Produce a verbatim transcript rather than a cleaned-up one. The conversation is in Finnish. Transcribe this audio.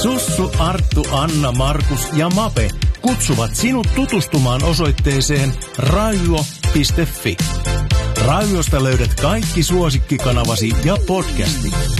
Sussu, Arttu, Anna, Markus ja Mape kutsuvat sinut tutustumaan osoitteeseen raivo piste fi. Raiviosta löydät kaikki suosikkikanavasi ja podcastit.